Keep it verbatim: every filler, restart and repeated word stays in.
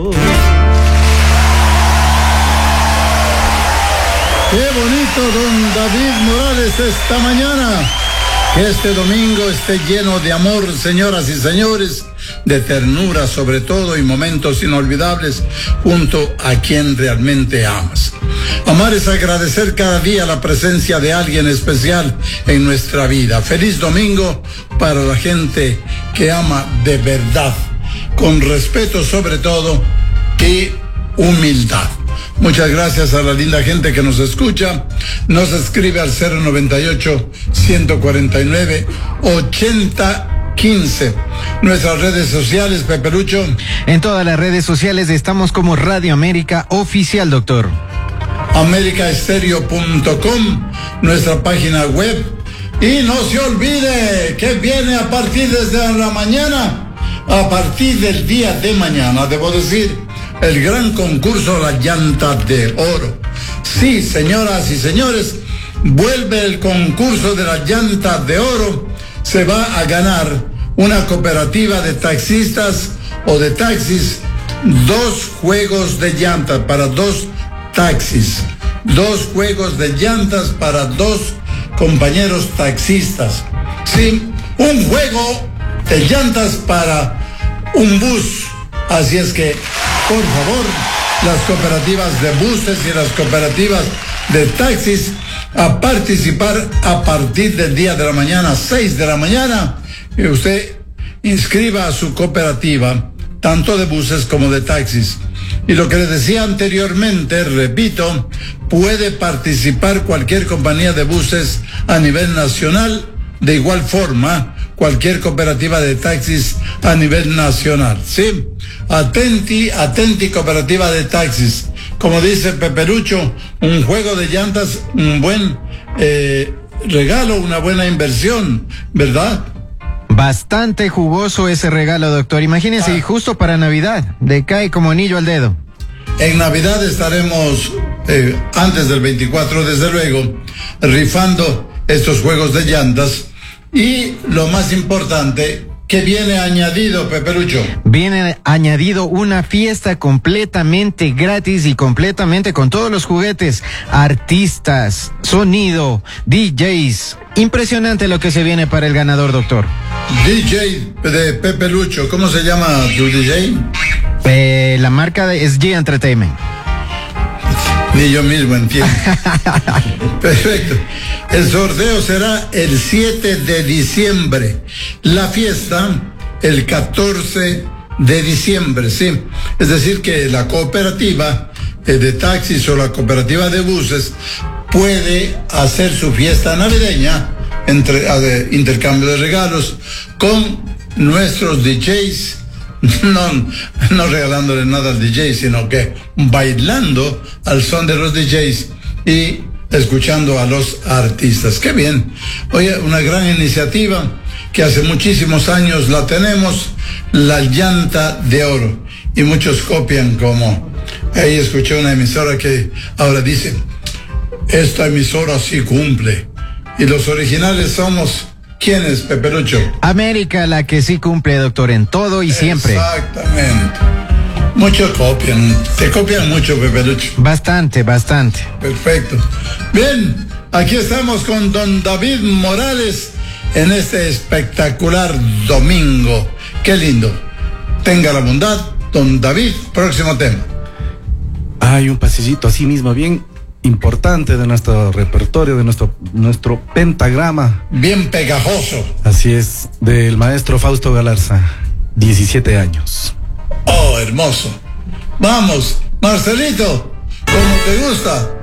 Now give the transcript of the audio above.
Qué bonito, don David Morales, esta mañana. Que este domingo esté lleno de amor, señoras y señores, de ternura sobre todo y momentos inolvidables junto a quien realmente amas. Amar es agradecer cada día la presencia de alguien especial en nuestra vida. Feliz domingo para la gente que ama de verdad, con respeto sobre todo y humildad. Muchas gracias a la linda gente que nos escucha. Nos escribe al cero noventa y ocho, ciento cuarenta y nueve, ochenta quince. Nuestras redes sociales, Pepe Lucho. En todas las redes sociales estamos como Radio América Oficial, doctor. america estéreo punto com, nuestra página web. Y no se olvide que viene a partir desde la mañana, a partir del día de mañana, debo decir, el gran concurso La Llanta de Oro. Sí, señoras y señores, vuelve el concurso de La Llanta de Oro. Se va a ganar una cooperativa de taxistas o de taxis, dos juegos de llantas para dos taxis, dos juegos de llantas para dos compañeros taxistas. Sí, un juego de llantas para un bus. Así es que, por favor, las cooperativas de buses y las cooperativas de taxis a participar a partir del día de la mañana, seis de la mañana, y usted inscriba a su cooperativa, tanto de buses como de taxis. Y lo que les decía anteriormente, repito, puede participar cualquier compañía de buses a nivel nacional, de igual forma, cualquier cooperativa de taxis a nivel nacional, ¿sí? Atenti, atenti cooperativa de taxis. Como dice Pepe Lucho, un juego de llantas, un buen eh, regalo, una buena inversión, ¿verdad? Bastante jugoso ese regalo, doctor. Imagínese, ah. justo para Navidad, le cae como anillo al dedo. En Navidad estaremos, eh, antes del veinticuatro, desde luego, rifando estos juegos de llantas. Y lo más importante, que viene añadido, Pepe Lucho. Viene añadido una fiesta completamente gratis y completamente con todos los juguetes, artistas, sonido, D Js. Impresionante lo que se viene para el ganador, doctor. D J de Pepe Lucho, ¿cómo se llama tu D J? Eh, la marca es G Entertainment. Ni yo mismo entiendo. Perfecto. El sorteo será el siete de diciembre. La fiesta el catorce de diciembre, sí. Es decir que la cooperativa de taxis o la cooperativa de buses puede hacer su fiesta navideña, entre, de intercambio de regalos, con nuestros D Js. No, no regalándole nada al D J, sino que bailando al son de los D Js y escuchando a los artistas. ¡Qué bien! Oye, una gran iniciativa que hace muchísimos años la tenemos, La Llanta de Oro. Y muchos copian, como ahí escuché una emisora que ahora dice, esta emisora sí cumple. Y los originales somos... ¿Quién es, Pepe Lucho? América, la que sí cumple, doctor, en todo y siempre. Exactamente. Muchos copian, te copian mucho, Pepe Lucho. Bastante, bastante. Perfecto. Bien, aquí estamos con don David Morales en este espectacular domingo. Qué lindo. Tenga la bondad, don David, próximo tema. Hay un pasillito así mismo, bien importante de nuestro repertorio, de nuestro nuestro pentagrama. Bien pegajoso. Así es, del maestro Fausto Galarza, diecisiete años. Oh, hermoso. Vamos, Marcelito, como te gusta.